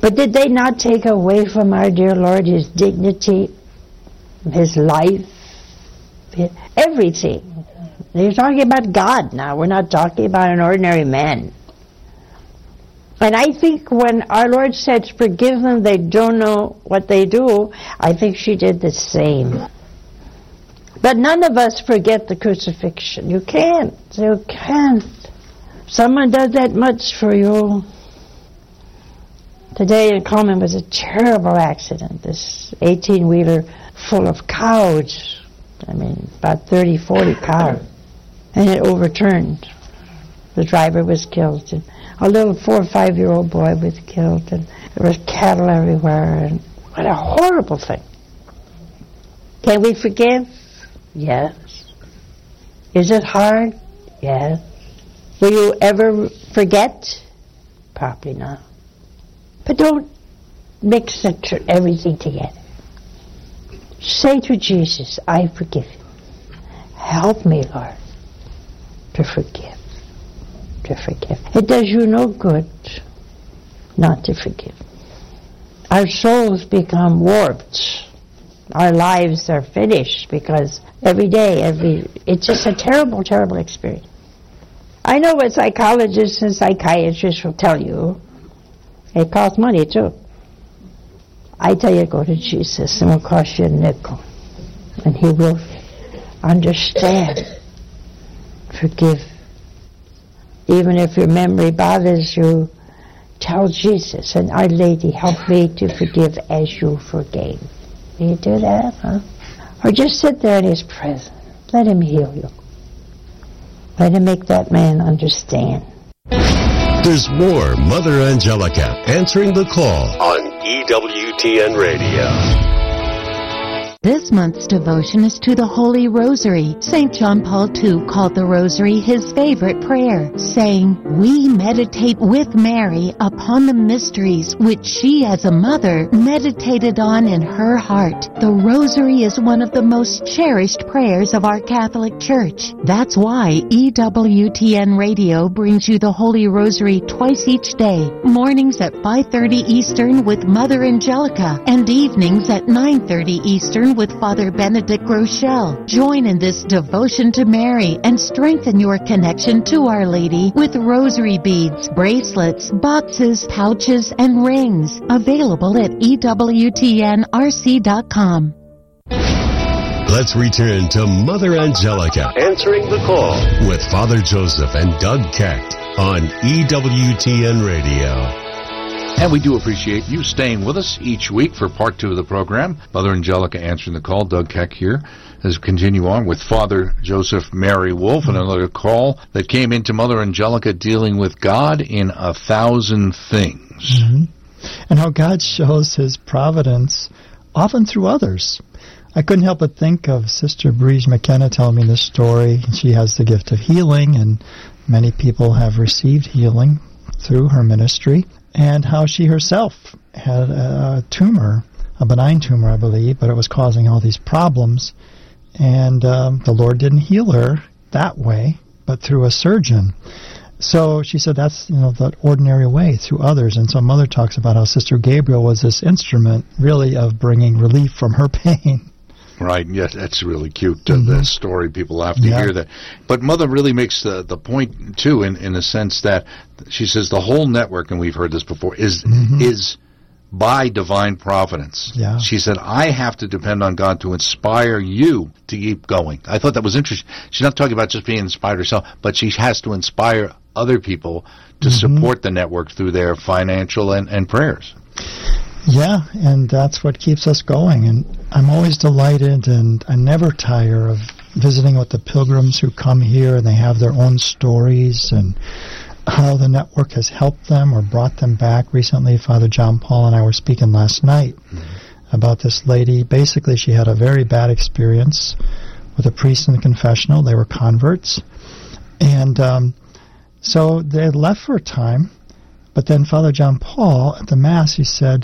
But did they not take away from our dear Lord His dignity, His life, everything? They're talking about God now. We're not talking about an ordinary man. And I think when our Lord said, forgive them, they don't know what they do, I think she did the same. But none of us forget the crucifixion. You can't. You can't. Someone does that much for you. Today in Coleman was a terrible accident. This 18-wheeler full of cows. I mean, about 30, 40 cows. And it overturned. The driver was killed. And a little 4 or 5-year-old boy was killed. And there was cattle everywhere. And what a horrible thing. Can we forgive? Yes. Is it hard? Yes. Will you ever forget? Probably not. But don't mix everything together. Say to Jesus, I forgive you. Help me, Lord, to forgive. To forgive. It does you no good not to forgive. Our souls become warped. Our lives are finished because every day, it's just a terrible, terrible experience. I know what psychologists and psychiatrists will tell you. It costs money, too. I tell you, go to Jesus, and it will cost you a nickel. And He will understand. Forgive. Even if your memory bothers you, tell Jesus, and Our Lady, help me to forgive as you forgave. Will you do that, huh? Or just sit there in His presence. Let Him heal you. Let Him make that man understand. There's more Mother Angelica answering the call on EWTN Radio. This month's devotion is to the Holy Rosary. St. John Paul II called the Rosary his favorite prayer, saying, "We meditate with Mary upon the mysteries which she as a mother meditated on in her heart." The Rosary is one of the most cherished prayers of our Catholic Church. That's why EWTN Radio brings you the Holy Rosary twice each day, mornings at 5:30 Eastern with Mother Angelica, and evenings at 9:30 Eastern with Father Benedict Rochelle. Join in this devotion to Mary and strengthen your connection to Our Lady with rosary beads, bracelets, boxes, pouches, and rings. Available at EWTNRC.com. Let's return to Mother Angelica answering the call with Father Joseph and Doug Keck on EWTN Radio. And we do appreciate you staying with us each week for part 2 of the program. Mother Angelica answering the call. Doug Keck here as we continue on with Father Joseph Mary Wolf, and another call that came into Mother Angelica dealing with God in 1,000 things. Mm-hmm. And how God shows His providence often through others. I couldn't help but think of Sister Breeze McKenna telling me this story. She has the gift of healing, and many people have received healing through her ministry. And how she herself had a tumor, a benign tumor, I believe, but it was causing all these problems. And the Lord didn't heal her that way, but through a surgeon. So she said that's, the ordinary way, through others. And so Mother talks about how Sister Gabriel was this instrument, really, of bringing relief from her pain. Right, yes, that's really cute, the story. People have to hear that. But Mother really makes the point, too, in the sense that she says the whole network, and we've heard this before, is by divine providence. Yeah. She said, I have to depend on God to inspire you to keep going. I thought that was interesting. She's not talking about just being inspired herself, but she has to inspire other people to support the network through their financial and prayers. Yeah, and that's what keeps us going. And I'm always delighted, and I never tire of visiting with the pilgrims who come here, and they have their own stories and how the network has helped them or brought them back. Recently, Father John Paul and I were speaking last night about this lady. Basically, she had a very bad experience with a priest in the confessional. They were converts. And so they had left for a time, but then Father John Paul, at the Mass, he said,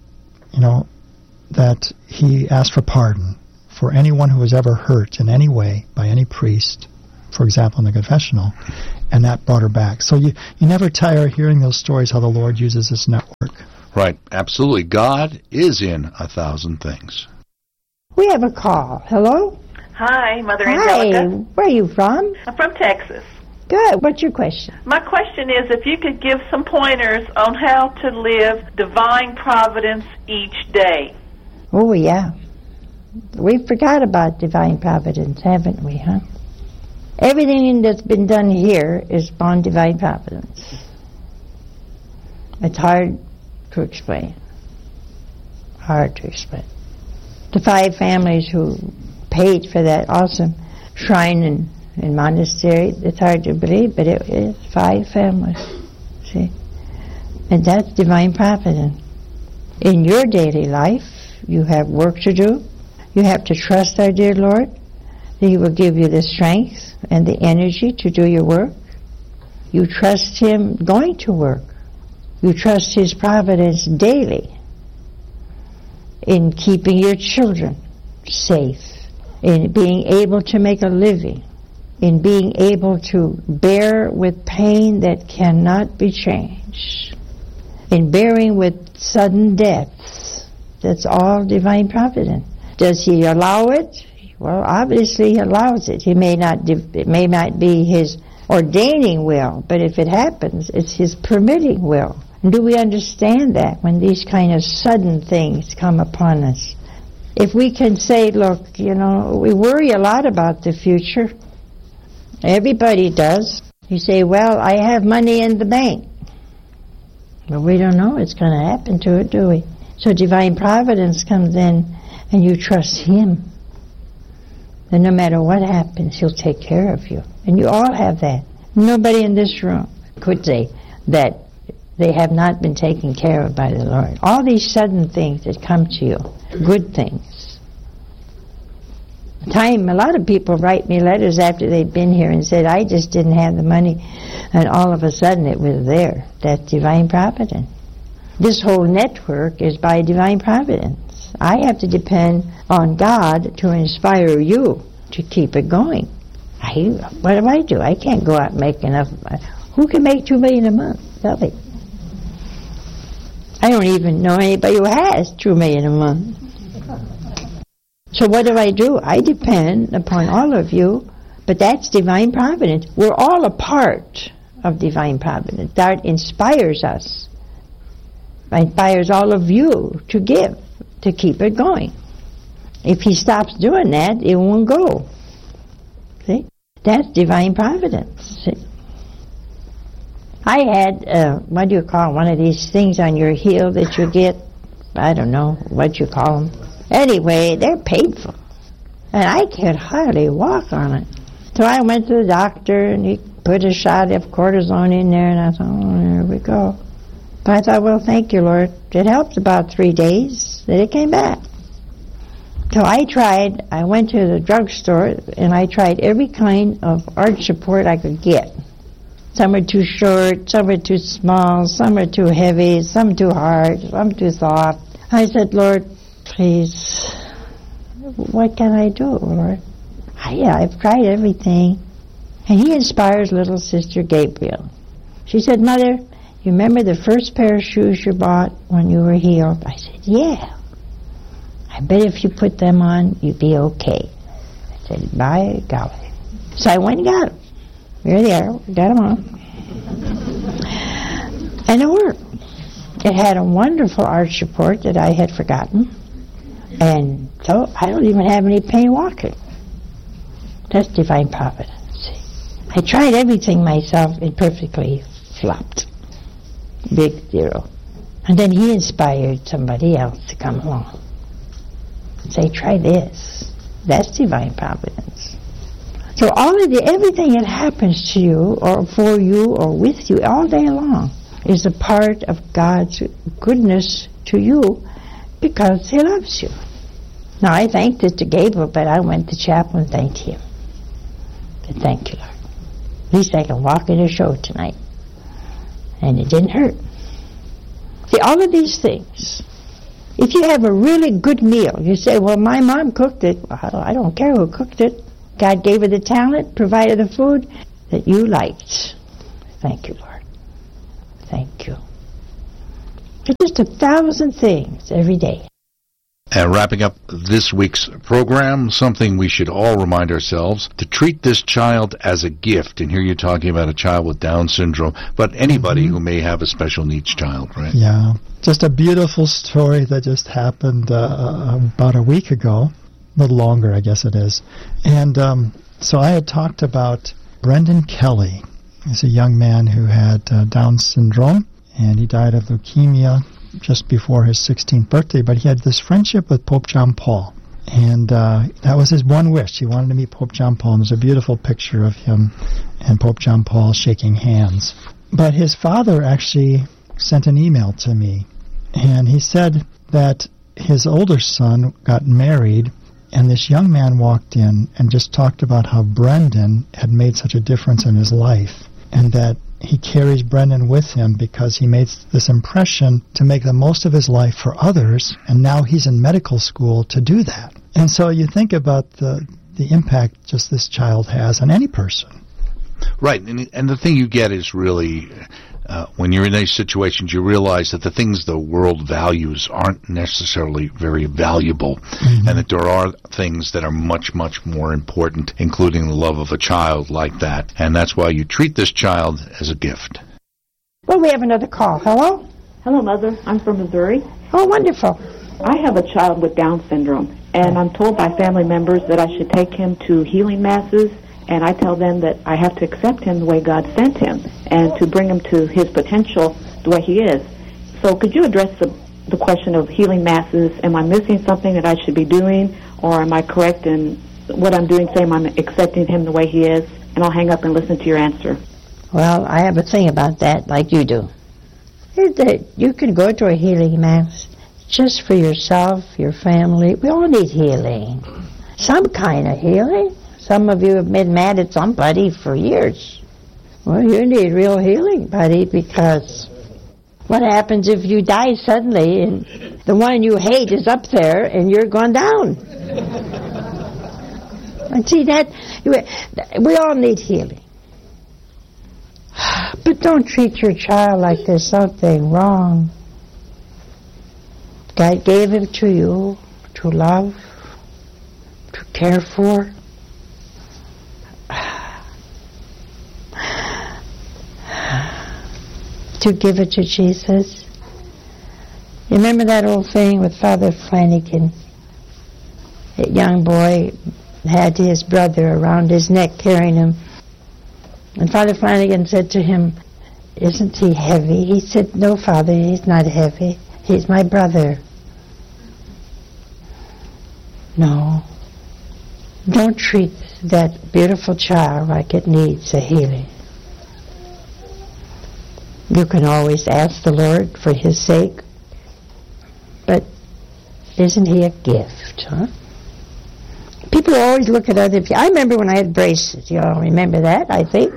that he asked for pardon for anyone who was ever hurt in any way by any priest, for example, in the confessional, and that brought her back. So you never tire hearing those stories, how the Lord uses this network. Right, absolutely. God is in 1,000 things. We have a call. Hello? Hi, Mother Hi. Angelica. Where are you from? I'm from Texas. Good. What's your question? My question is if you could give some pointers on how to live divine providence each day. Oh, yeah. We forgot about divine providence, haven't we, huh? Everything that's been done here is on divine providence. It's hard to explain. Hard to explain. The 5 families who paid for that awesome shrine and monastery, it's hard to believe, but it is 5 families. See? And that's divine providence. In your daily life, you have work to do. You have to trust our dear Lord that He will give you the strength and the energy to do your work. You trust Him going to work. You trust His providence daily in keeping your children safe, in being able to make a living, in being able to bear with pain that cannot be changed, in bearing with sudden deaths. That's all divine providence. Does He allow it? Well, obviously He allows it. It may not be His ordaining will, but if it happens, it's His permitting will. And do we understand that when these kind of sudden things come upon us? If we can say, look, we worry a lot about the future. Everybody does. You say, well, I have money in the bank. But we don't know what's going to happen to it, do we? So divine providence comes in and you trust Him. And no matter what happens, He'll take care of you. And you all have that. Nobody in this room could say that they have not been taken care of by the Lord. All these sudden things that come to you, good things. A lot of people write me letters after they've been here and said, I just didn't have the money, and all of a sudden it was there. That's divine providence. This whole network is by divine providence. I have to depend on God to inspire you to keep it going. What do? I can't go out and make enough. Who can make $2 million a month? Tell me. I don't even know anybody who has $2 million a month. So what do? I depend upon all of you, but that's divine providence. We're all a part of divine providence. That inspires us. Inspires all of you to give, to keep it going. If He stops doing that, it won't go. See? That's divine providence. See? I had, what do you call one of these things on your heel that you get? I don't know what you call them. Anyway, they're painful. And I could hardly walk on it. So I went to the doctor and he put a shot of cortisone in there and I thought, oh, there we go. But I thought, well, thank you, Lord. It helped about 3 days. Then it came back. So I went to the drugstore and I tried every kind of arch support I could get. Some are too short, some are too small, some are too heavy, some too hard, some too soft. I said, Lord, please, what can I do, Lord? I've tried everything. And He inspires little sister Gabriel. She said, Mother, you remember the first pair of shoes you bought when you were healed? I said, yeah. I bet if you put them on, you'd be okay. I said, by golly. So I went and got them. Here they are. Got them on. And it worked. It had a wonderful arch support that I had forgotten. And so I don't even have any pain walking. That's divine providence. I tried everything myself and perfectly flopped. Big zero. And then He inspired somebody else to come along and say, try this. That's divine providence. So everything that happens to you or for you or with you all day long is a part of God's goodness to you because He loves you. Now I thanked Sister Gabriel, but I went to chapel and thanked Him. But thank you, Lord. At least I can walk in a show tonight. And it didn't hurt. See, all of these things. If you have a really good meal, you say, well, my mom cooked it. Well, I don't care who cooked it. God gave her the talent, provided the food that you liked. Thank you, Lord. Thank you. Just 1,000 things every day. And wrapping up this week's program, something we should all remind ourselves, to treat this child as a gift. And here you're talking about a child with Down syndrome, but anybody who may have a special needs child, right? Yeah. Just a beautiful story that just happened about a week ago. A little longer, I guess it is. And so I had talked about Brendan Kelly. He's a young man who had Down syndrome, and he died of leukemia just before his 16th birthday, but he had this friendship with Pope John Paul. And that was his one wish. He wanted to meet Pope John Paul, and there's a beautiful picture of him and Pope John Paul shaking hands. But his father actually sent an email to me, and he said that his older son got married, and this young man walked in and just talked about how Brendan had made such a difference in his life, and that he carries Brendan with him because he made this impression to make the most of his life for others, and now he's in medical school to do that. And so you think about the impact just this child has on any person. Right, and the thing you get is really, when you're in these situations, you realize that the things the world values aren't necessarily very valuable, and that there are things that are much, much more important, including the love of a child like that. And that's why you treat this child as a gift. Well, we have another call. Hello? Hello, Mother. I'm from Missouri. Oh, wonderful. I have a child with Down syndrome, and I'm told by family members that I should take him to healing masses, and I tell them that I have to accept him the way God sent him and to bring him to his potential the way he is. So could you address the question of healing masses? Am I missing something that I should be doing, or am I correct in what I'm doing, saying I'm accepting him the way he is? And I'll hang up and listen to your answer. Well, I have a thing about that, like you do. You can go to a healing mass just for yourself, your family. We all need healing. Some kind of healing. Some of you have been mad at somebody for years. Well, you need real healing, buddy, because what happens if you die suddenly and the one you hate is up there and you're gone down? And see that? We all need healing. But don't treat your child like there's something wrong. God gave him to you to love, to care for. To give it to Jesus. You remember that old thing with Father Flanagan? That young boy had his brother around his neck carrying him. And Father Flanagan said to him, "Isn't he heavy?" He said, "No, Father, he's not heavy. He's my brother." No. Don't treat that beautiful child like it needs a healing. You can always ask the Lord for his sake, but isn't he a gift, huh? People always look at other people. I remember when I had braces. You all remember that, I think?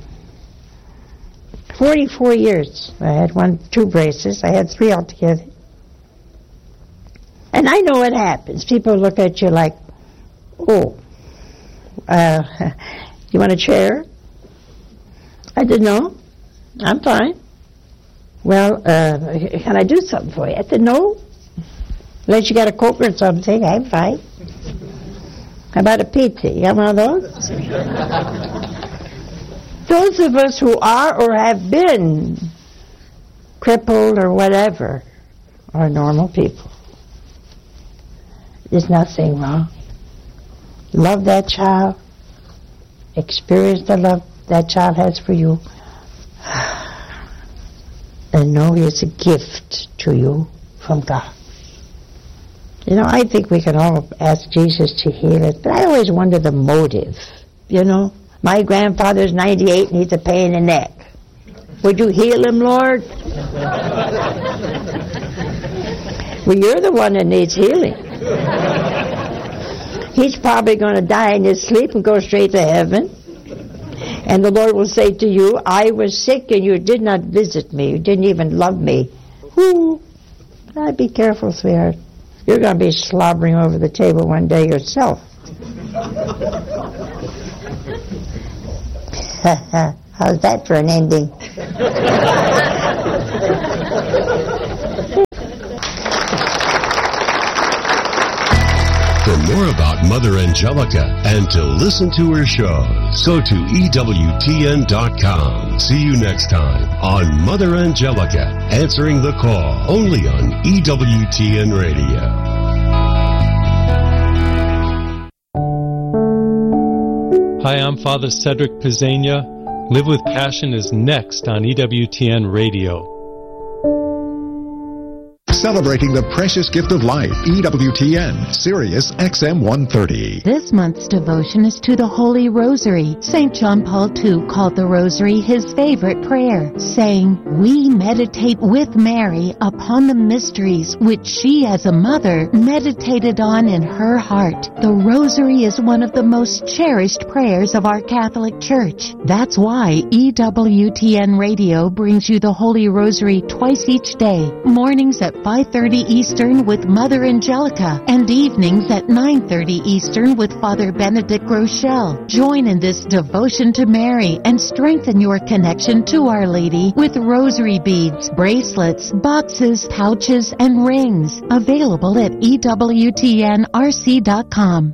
44 years. I had 2 braces. I had 3 altogether. And I know what happens. People look at you like, oh, you want a chair? I said, no, I'm fine. Well, can I do something for you? I said, no. Unless you got a Coke or something, I'm fine. How about a pizza? You got one of those? Those of us who are or have been crippled or whatever are normal people. There's nothing wrong. Love that child. Experience the love that child has for you. And know it's a gift to you from God. You know, I think we can all ask Jesus to heal it, but I always wonder the motive. You know, my grandfather's 98 and he's a pain in the neck. Would you heal him, Lord? Well, you're the one that needs healing. He's probably going to die in his sleep and go straight to heaven. And the Lord will say to you, I was sick and you did not visit me. You didn't even love me. Ooh, be careful, sweetheart. You're going to be slobbering over the table one day yourself. How's that for an ending? For more about Mother Angelica and to listen to her shows, go to EWTN.com. See you next time on Mother Angelica, Answering the Call, only on EWTN Radio. Hi, I'm Father Cedric Pizzania. Live with Passion is next on EWTN Radio. Celebrating the precious gift of life, EWTN, Sirius XM 130. This month's devotion is to the Holy Rosary. St. John Paul II called the Rosary his favorite prayer, saying, "We meditate with Mary upon the mysteries which she as a mother meditated on in her heart." The Rosary is one of the most cherished prayers of our Catholic Church. That's why EWTN Radio brings you the Holy Rosary twice each day, mornings at 5:30 Eastern with Mother Angelica, and evenings at 9:30 Eastern with Father Benedict Rochelle. Join in this devotion to Mary and strengthen your connection to Our Lady with rosary beads, bracelets, boxes, pouches, and rings. Available at EWTNRC.com.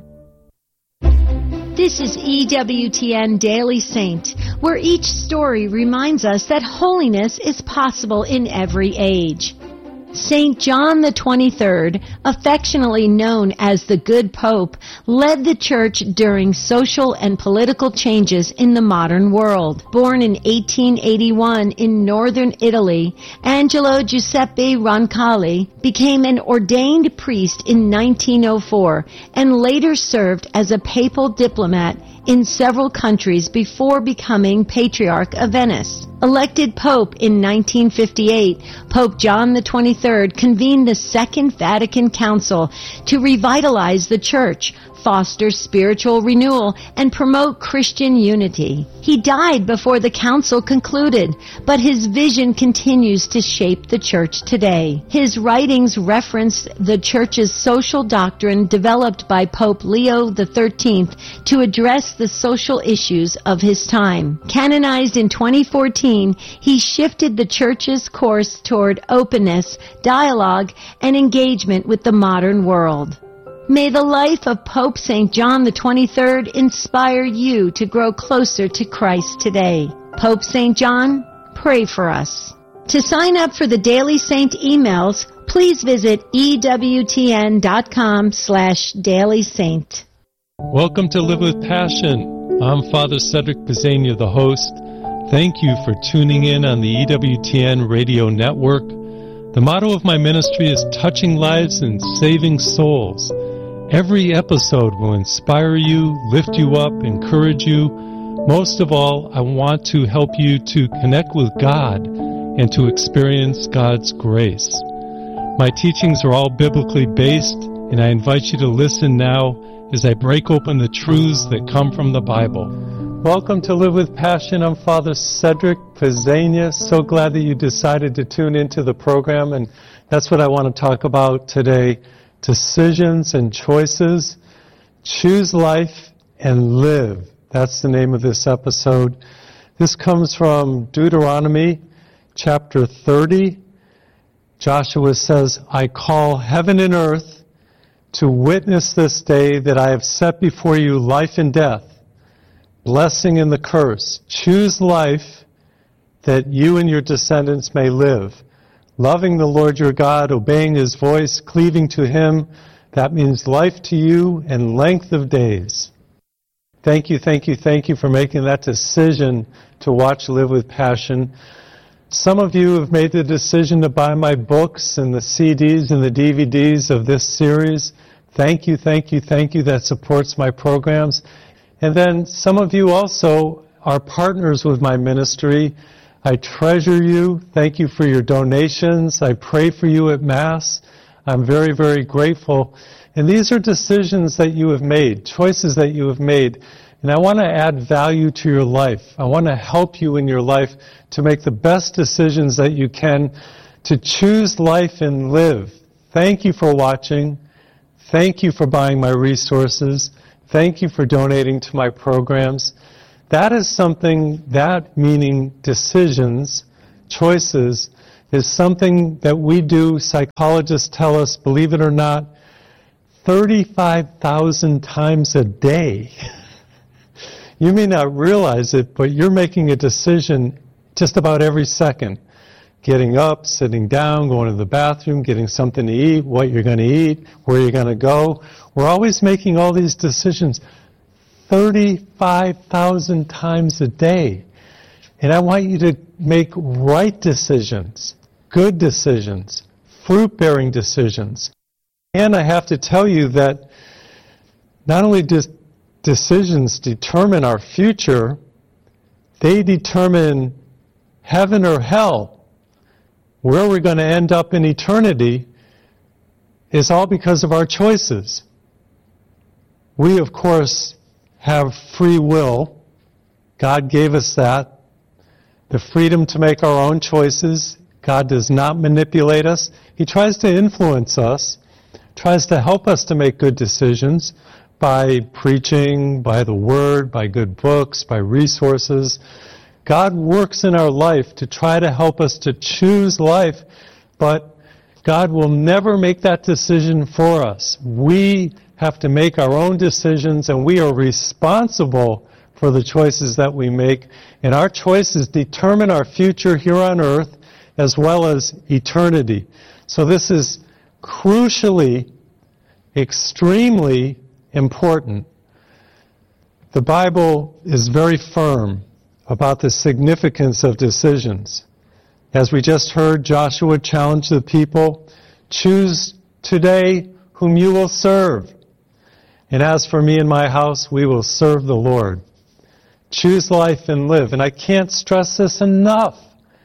This is EWTN Daily Saint, where each story reminds us that holiness is possible in every age. St. John the 23rd, affectionately known as the Good Pope, led the Church during social and political changes in the modern world. Born in 1881 in northern Italy, Angelo Giuseppe Roncalli became an ordained priest in 1904 and later served as a papal diplomat in several countries before becoming Patriarch of Venice. Elected Pope in 1958, Pope John the 23rd convened the Second Vatican Council to revitalize the Church, foster spiritual renewal, and promote Christian unity. He died before the council concluded, but his vision continues to shape the Church today. His writings reference the Church's social doctrine developed by Pope Leo XIII to address the social issues of his time. Canonized in 2014, he shifted the Church's course toward openness, dialogue, and engagement with the modern world. May the life of Pope St. John the 23rd inspire you to grow closer to Christ today. Pope St. John, pray for us. To sign up for the Daily Saint emails, please visit EWTN.com/dailysaint. Welcome to Live with Passion. I'm Father Cedric Pizzania, the host. Thank you for tuning in on the EWTN radio network. The motto of my ministry is touching lives and saving souls. Every episode will inspire you, lift you up, encourage you. Most of all, I want to help you to connect with God and to experience God's grace. My teachings are all biblically based, and I invite you to listen now as I break open the truths that come from the Bible. Welcome to Live with Passion. I'm Father Cedric Pizzania. So glad that you decided to tune into the program, and that's what I want to talk about today. Decisions and choices. Choose life and live. That's the name of this episode. This comes from Deuteronomy chapter 30. Joshua says, "I call heaven and earth to witness this day that I have set before you life and death, blessing and the curse. Choose life that you and your descendants may live. Loving the Lord your God, obeying His voice, cleaving to Him, that means life to you and length of days." Thank you for making that decision to watch Live with Passion. Some of you have made the decision to buy my books and the CDs and the DVDs of this series. Thank you. That supports my programs. And then some of you also are partners with my ministry. I treasure you. Thank you for your donations. I pray for you at Mass. I'm very, very grateful. And these are decisions that you have made, choices that you have made. And I want to add value to your life. I want to help you in your life to make the best decisions that you can to choose life and live. Thank you for watching. Thank you for buying my resources. Thank you for donating to my programs. That is something, that meaning decisions, choices, is something that we do. Psychologists tell us, believe it or not, 35,000 times a day. You may not realize it, but you're making a decision just about every second. Getting up, sitting down, going to the bathroom, getting something to eat, what you're going to eat, where you're going to go. We're always making all these decisions 35,000 times a day. And I want you to make right decisions, good decisions, fruit-bearing decisions. And I have to tell you that not only do decisions determine our future, they determine heaven or hell. Where we're going to end up in eternity is all because of our choices. We, of course, have free will. God gave us that. The freedom to make our own choices. God does not manipulate us. He tries to influence us, tries to help us to make good decisions by preaching, by the Word, by good books, by resources. God works in our life to try to help us to choose life, but God will never make that decision for us. We have to make our own decisions, and we are responsible for the choices that we make. And our choices determine our future here on earth as well as eternity. So this is crucially, extremely important. The Bible is very firm about the significance of decisions. As we just heard, Joshua challenged the people, choose today whom you will serve. And as for me and my house, we will serve the Lord. Choose life and live. And I can't stress this enough.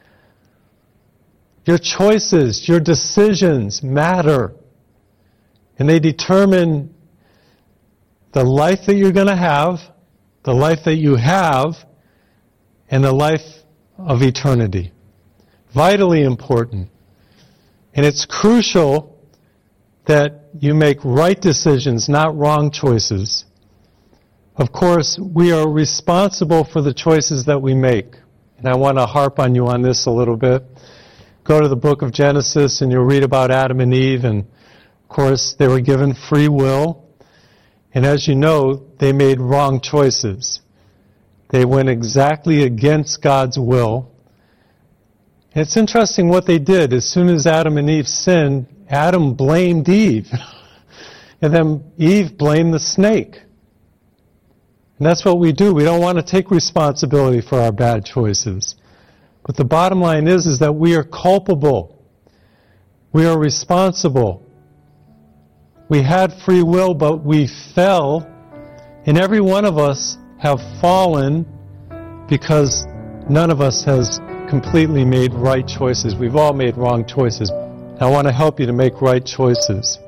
Your choices, your decisions matter. And they determine the life that you're going to have, the life that you have, and the life of eternity. Vitally important. And it's crucial that you make right decisions, not wrong choices. Of course, we are responsible for the choices that we make. And I want to harp on you on this a little bit. Go to the book of Genesis and you'll read about Adam and Eve. And of course, they were given free will. And as you know, they made wrong choices. They went exactly against God's will. And it's interesting what they did. As soon as Adam and Eve sinned, Adam blamed Eve. And then Eve blamed the snake. And that's what we do. We don't want to take responsibility for our bad choices. But the bottom line is that we are culpable. We are responsible. We had free will, but we fell. And every one of us have fallen because none of us has completely made right choices. We've all made wrong choices. I want to help you to make right choices.